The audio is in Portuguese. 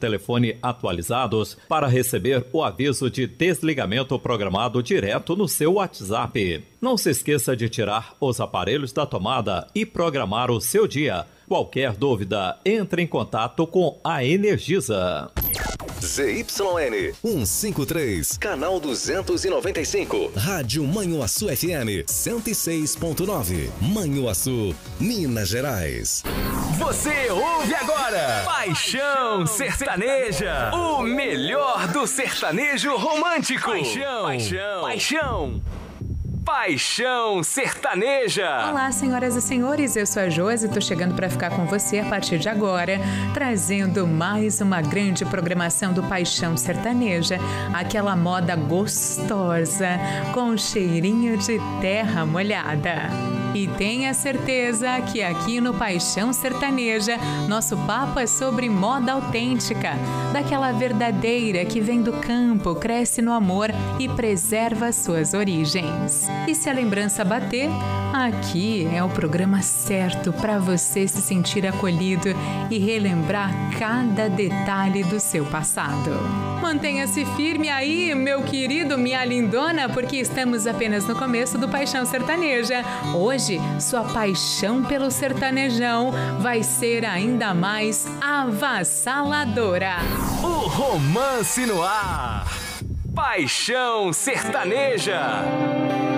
telefone atualizados para receber o aviso de desligamento programado direto no seu WhatsApp. Não se esqueça de tirar os aparelhos da tomada e programar o seu dia. Qualquer dúvida, entre em contato com a Energisa. ZYN 153, canal 295. Rádio Manhuaçu FM 106.9. Manhuaçu, Minas Gerais. Você ouve agora Paixão Sertaneja, o melhor do sertanejo romântico. Paixão Sertaneja. Olá, senhoras e senhores, eu sou a Josi e tô chegando para ficar com você a partir de agora, trazendo mais uma grande programação do Paixão Sertaneja, aquela moda gostosa, com um cheirinho de terra molhada. E tenha certeza que aqui no Paixão Sertaneja, nosso papo é sobre moda autêntica, daquela verdadeira que vem do campo, cresce no amor e preserva suas origens. E se a lembrança bater, aqui é o programa certo para você se sentir acolhido e relembrar cada detalhe do seu passado. Mantenha-se firme aí, meu querido, minha lindona, porque estamos apenas no começo do Paixão Sertaneja. Hoje, sua paixão pelo sertanejão vai ser ainda mais avassaladora. O romance no ar. Paixão Sertaneja.